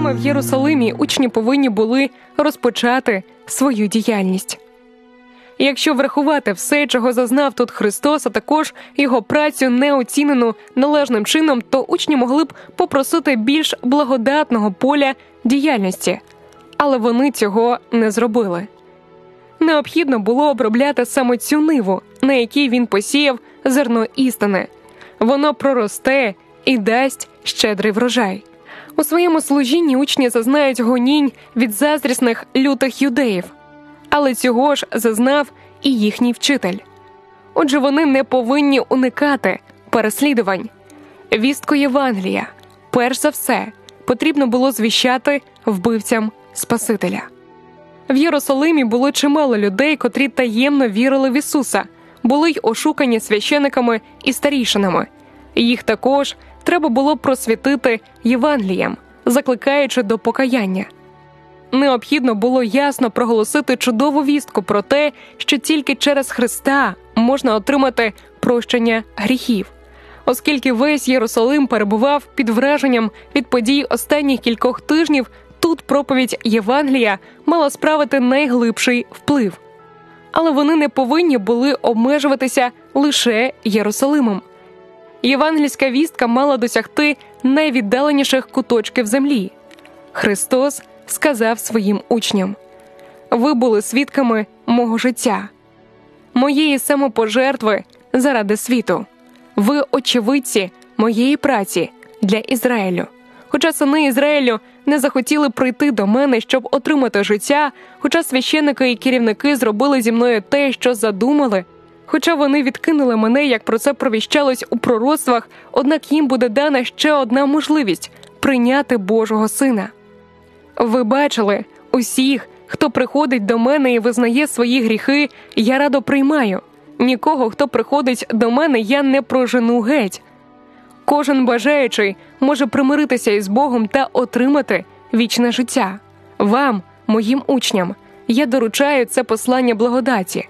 Саме в Єрусалимі учні повинні були розпочати свою діяльність. Якщо врахувати все, чого зазнав тут Христос, а також його працю, не оцінену належним чином, то учні могли б попросити більш благодатного поля діяльності. Але вони цього не зробили. Необхідно було обробляти саме цю ниву, на якій він посіяв зерно істини. Воно проросте і дасть щедрий врожай. У своєму служінні учні зазнають гонінь від заздрісних лютих юдеїв. Але цього ж зазнав і їхній вчитель. Отже, вони не повинні уникати переслідувань. Вістку Євангелія, перш за все, потрібно було звіщати вбивцям Спасителя. В Єрусалимі було чимало людей, котрі таємно вірили в Ісуса, були й ошукані священиками і старійшинами. Їх також треба було просвітити Євангелієм, закликаючи до покаяння. Необхідно було ясно проголосити чудову вістку про те, що тільки через Христа можна отримати прощення гріхів. Оскільки весь Єрусалим перебував під враженням від подій останніх кількох тижнів, тут проповідь Євангелія мала справити найглибший вплив. Але вони не повинні були обмежуватися лише Єрусалимом. Євангельська вістка мала досягти найвіддаленіших куточків землі. Христос сказав своїм учням: «Ви були свідками мого життя, моєї самопожертви заради світу. Ви очевидці моєї праці для Ізраїлю. Хоча сини Ізраїлю не захотіли прийти до мене, щоб отримати життя, хоча священники і керівники зробили зі мною те, що задумали, хоча вони відкинули мене, як про це провіщалось у пророцтвах, однак їм буде дана ще одна можливість – прийняти Божого Сина. Ви бачили, усіх, хто приходить до мене і визнає свої гріхи, я радо приймаю. Нікого, хто приходить до мене, я не прожену геть. Кожен бажаючий може примиритися із Богом та отримати вічне життя. Вам, моїм учням, я доручаю це послання благодаті.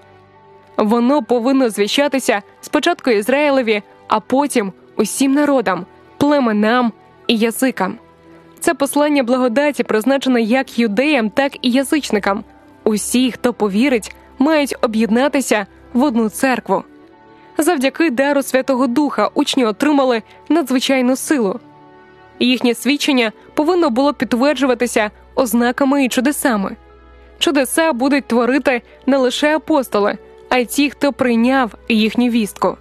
Воно повинно звіщатися спочатку Ізраїлеві, а потім усім народам, племенам і язикам. Це послання благодаті призначене як юдеям, так і язичникам. Усі, хто повірить, мають об'єднатися в одну церкву. Завдяки дару Святого Духа учні отримали надзвичайну силу. Їхнє свідчення повинно було підтверджуватися ознаками і чудесами. Чудеса будуть творити не лише апостоли, а й ті, хто прийняв їхню вістку.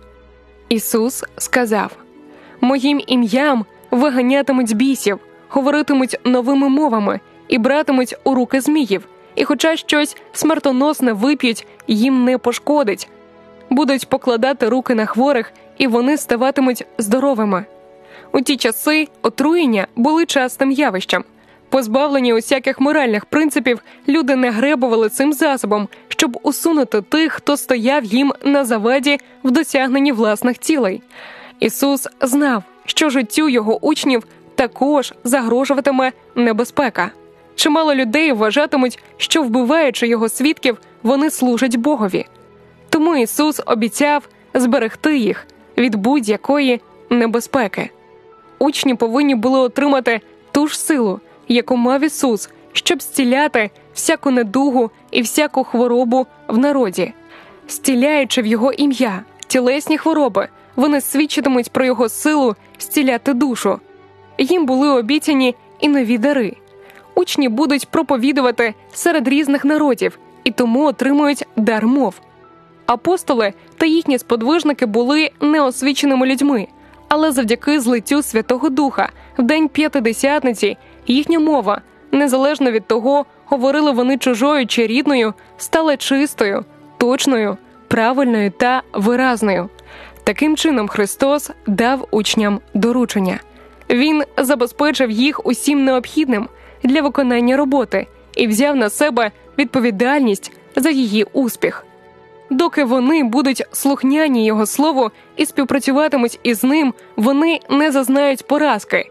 Ісус сказав: «Моїм ім'ям виганятимуть бісів, говоритимуть новими мовами і братимуть у руки зміїв, і хоча щось смертоносне вип'ють, їм не пошкодить. Будуть покладати руки на хворих, і вони ставатимуть здоровими». У ті часи отруєння були частим явищем. Позбавлені усяких моральних принципів, люди не гребували цим засобом, щоб усунути тих, хто стояв їм на заваді в досягненні власних цілей. Ісус знав, що життю його учнів також загрожуватиме небезпека. Чимало людей вважатимуть, що, вбиваючи його свідків, вони служать Богові. Тому Ісус обіцяв зберегти їх від будь-якої небезпеки. Учні повинні були отримати ту ж силу, яку мав Ісус, щоб зціляти всяку недугу і всяку хворобу в народі. Зціляючи в Його ім'я тілесні хвороби, вони свідчитимуть про Його силу зціляти душу. Їм були обіцяні і нові дари. Учні будуть проповідувати серед різних народів і тому отримують дар мов. Апостоли та їхні сподвижники були неосвіченими людьми, але завдяки злиттю Святого Духа в день П'ятидесятниці їхня мова, незалежно від того, говорили вони чужою чи рідною, стала чистою, точною, правильною та виразною. Таким чином Христос дав учням доручення. Він забезпечив їх усім необхідним для виконання роботи і взяв на себе відповідальність за її успіх. Доки вони будуть слухняні Його Слову і співпрацюватимуть із Ним, вони не зазнають поразки.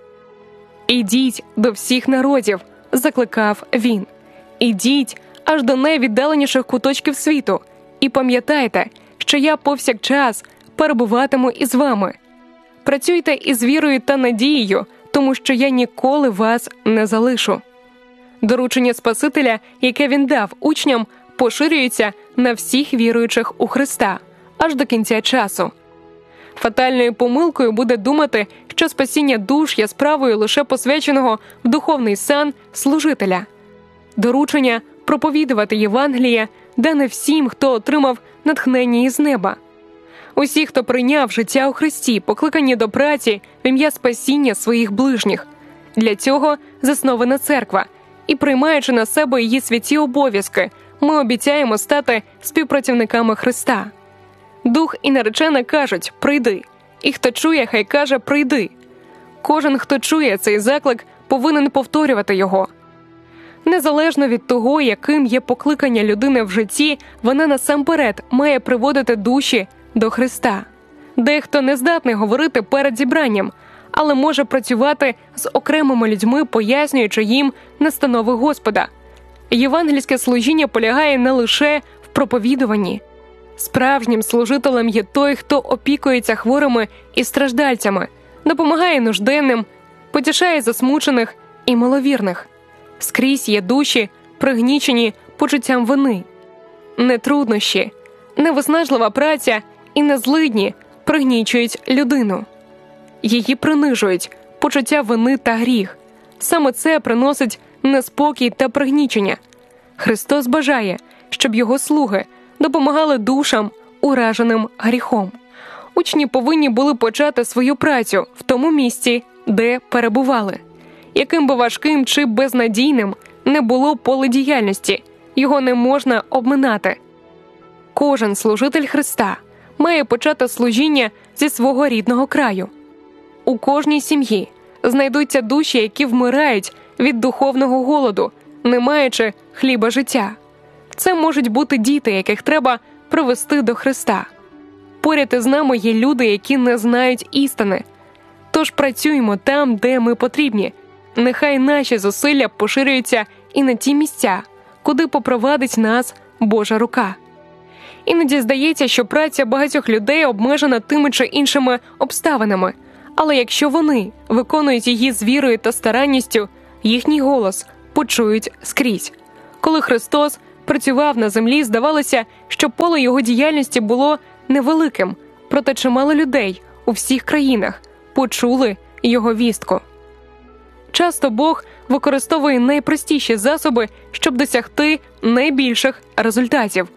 «Ідіть до всіх народів», – закликав Він. «Ідіть аж до найвіддаленіших куточків світу і пам'ятайте, що я повсякчас перебуватиму із вами. Працюйте із вірою та надією, тому що я ніколи вас не залишу». Доручення Спасителя, яке він дав учням, поширюється на всіх віруючих у Христа аж до кінця часу. Фатальною помилкою буде думати, що спасіння душ є справою лише посвяченого в духовний сан служителя. Доручення проповідувати Євангеліє дане всім, хто отримав натхнення із неба. Усі, хто прийняв життя у Христі, покликані до праці в ім'я спасіння своїх ближніх. Для цього заснована церква, і приймаючи на себе її святі обов'язки, ми обіцяємо стати співпрацівниками Христа. Дух і наречена кажуть «прийди», і хто чує, хай каже «прийди». Кожен, хто чує цей заклик, повинен повторювати його. Незалежно від того, яким є покликання людини в житті, вона насамперед має приводити душі до Христа. Дехто не здатний говорити перед зібранням, але може працювати з окремими людьми, пояснюючи їм настанови Господа. Євангельське служіння полягає не лише в проповідуванні. Справжнім служителем є той, хто опікується хворими і страждальцями, допомагає нужденним, потішає засмучених і маловірних. Скрізь є душі, пригнічені почуттям вини. Не труднощі, не виснажлива праця і не злидні пригнічують людину. Її принижують почуття вини та гріх. Саме це приносить неспокій та пригнічення. Христос бажає, щоб його слуги допомагали душам, ураженим гріхом. Учні повинні були почати свою працю в тому місці, де перебували. Яким би важким чи безнадійним не було поле діяльності, його не можна обминати. Кожен служитель Христа має почати служіння зі свого рідного краю. У кожній сім'ї знайдуться душі, які вмирають від духовного голоду, не маючи хліба життя. Це можуть бути діти, яких треба привести до Христа. Поряд із нами є люди, які не знають істини. Тож працюємо там, де ми потрібні. Нехай наші зусилля поширюються і на ті місця, куди попровадить нас Божа рука. Іноді здається, що праця багатьох людей обмежена тими чи іншими обставинами, але якщо вони виконують її з вірою та старанністю, їхній голос почують скрізь. Коли Христос працював на землі, здавалося, що поле його діяльності було невеликим, проте чимало людей у всіх країнах почули його вістку. Часто Бог використовує найпростіші засоби, щоб досягти найбільших результатів.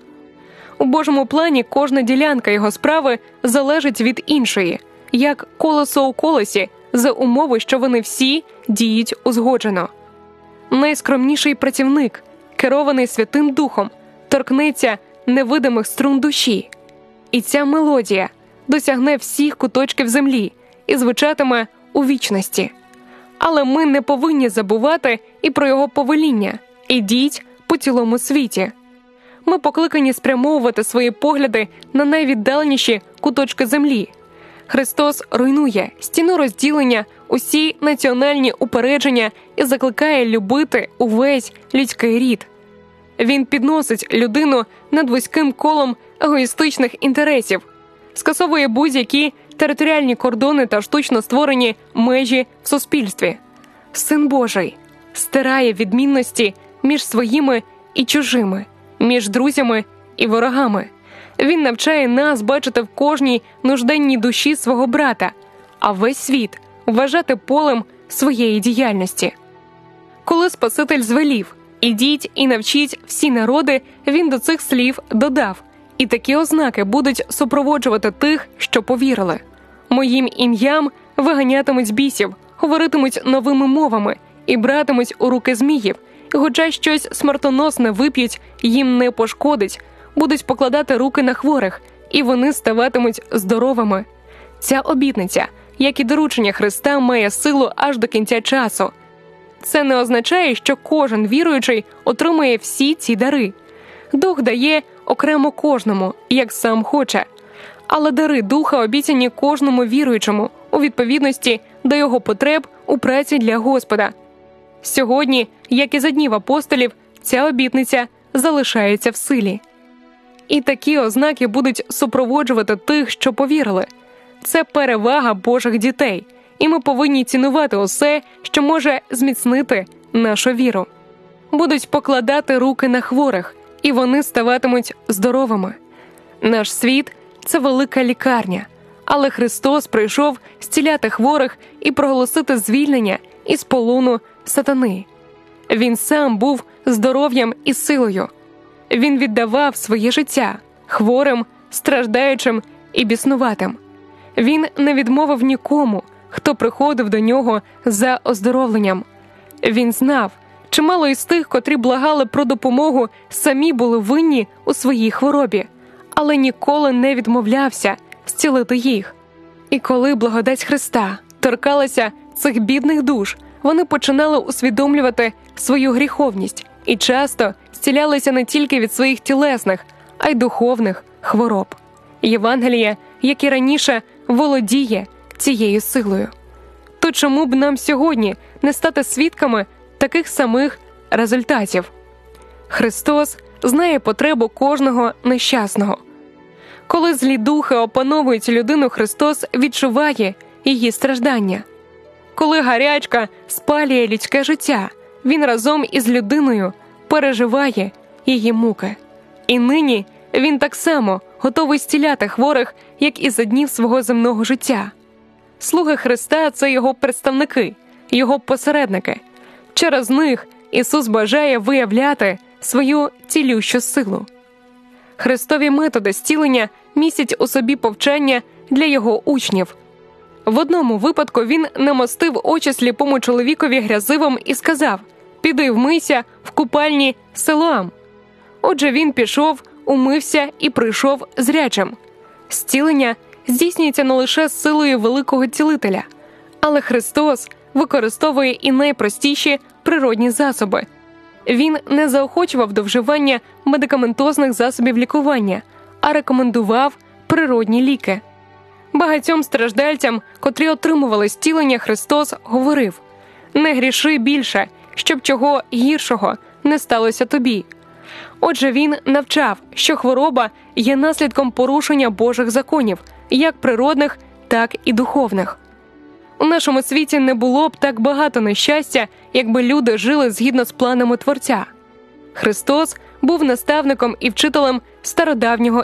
У Божому плані кожна ділянка його справи залежить від іншої, як колесо у колесі, за умови, що вони всі діють узгоджено. Найскромніший працівник, керований Святим Духом, торкнеться невидимих струн душі. І ця мелодія досягне всіх куточків землі і звучатиме у вічності. Але ми не повинні забувати і про його повеління «Ідіть по цілому світі». Ми покликані спрямовувати свої погляди на найвіддаленіші куточки землі. Христос руйнує стіну розділення, усі національні упередження і закликає любити увесь людський рід. Він підносить людину над вузьким колом егоїстичних інтересів, скасовує будь-які територіальні кордони та штучно створені межі в суспільстві. Син Божий стирає відмінності між своїми і чужими, між друзями і ворогами. Він навчає нас бачити в кожній нужденній душі свого брата, а весь світ вважати полем своєї діяльності. Коли Спаситель звелів «Ідіть і навчіть всі народи», він до цих слів додав «І такі ознаки будуть супроводжувати тих, що повірили. Моїм ім'ям виганятимуть бісів, говоритимуть новими мовами і братимуть у руки зміїв, і хоча щось смертоносне вип'ють, їм не пошкодить, будуть покладати руки на хворих, і вони ставатимуть здоровими». Ця обітниця, як і доручення Христа, має силу аж до кінця часу. Це не означає, що кожен віруючий отримує всі ці дари. Дух дає окремо кожному, як сам хоче. Але дари Духа обіцяні кожному віруючому у відповідності до його потреб у праці для Господа. Сьогодні, як і за днів апостолів, ця обітниця залишається в силі. І такі ознаки будуть супроводжувати тих, що повірили. Це перевага Божих дітей, і ми повинні цінувати усе, що може зміцнити нашу віру. Будуть покладати руки на хворих, і вони ставатимуть здоровими. Наш світ – це велика лікарня, але Христос прийшов зціляти хворих і проголосити звільнення із полону сатани. Він сам був здоров'ям і силою. Він віддавав своє життя хворим, страждаючим і біснуватим. Він не відмовив нікому, хто приходив до нього за оздоровленням. Він знав, чимало із тих, котрі благали про допомогу, самі були винні у своїй хворобі, але ніколи не відмовлявся зцілити їх. І коли благодать Христа торкалася цих бідних душ, вони починали усвідомлювати свою гріховність і часто зцілялися не тільки від своїх тілесних, а й духовних хвороб. Євангеліє, як і раніше, володіє цією силою. То чому б нам сьогодні не стати свідками таких самих результатів? Христос знає потребу кожного нещасного. Коли злі духи опановують людину, Христос відчуває її страждання. Коли гарячка спалює людське життя, Він разом із людиною переживає її муки. І нині Він так само готовий зціляти хворих, як і за днів свого земного життя. Слуги Христа – це Його представники, Його посередники. Через них Ісус бажає виявляти свою цілющу силу. Христові методи зцілення містять у собі повчання для Його учнів. В одному випадку Він намастив очі сліпому чоловікові грязивом і сказав: «Піди вмийся в купальні Силоам». Отже, він пішов, умився і прийшов зрячим. Зцілення здійснюється не лише силою великого цілителя, але Христос використовує і найпростіші природні засоби. Він не заохочував до вживання медикаментозних засобів лікування, а рекомендував природні ліки. Багатьом страждальцям, котрі отримували зцілення, Христос говорив: «Не гріши більше, щоб чого гіршого не сталося тобі». Отже, він навчав, що хвороба є наслідком порушення Божих законів, як природних, так і духовних. У нашому світі не було б так багато нещастя, якби люди жили згідно з планами Творця. Христос був наставником і вчителем стародавнього